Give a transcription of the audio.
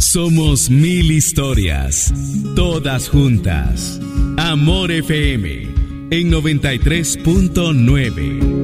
Somos 1000 historias, todas juntas. Amor FM en 93.9.